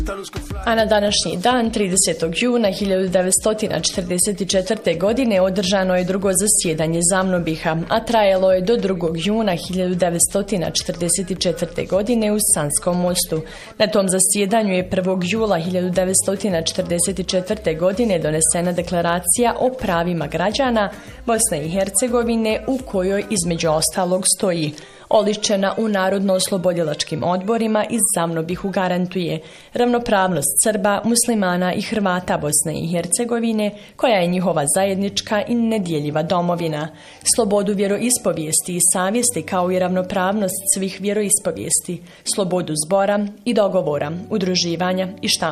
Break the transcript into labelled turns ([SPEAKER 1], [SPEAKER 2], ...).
[SPEAKER 1] A na današnji dan, 30. juna 1944. godine, održano je drugo zasjedanje Zamnobiha, a trajalo je do 2. juna 1944. godine u Sanskom mostu. Na tom zasjedanju je 1. jula 1944. godine donesena deklaracija o pravima građana Bosne i Hercegovine, u kojoj između ostalog stoji: oličena u narodno-oslobodilačkim odborima iz Zamnobihu garantuje ravnopravnost Srba, muslimana i Hrvata Bosne i Hercegovine, koja je njihova zajednička i nedjeljiva domovina, slobodu vjeroispovijesti i savjesti kao i ravnopravnost svih vjeroispovijesti, slobodu zbora i dogovora, udruživanja i štampanja.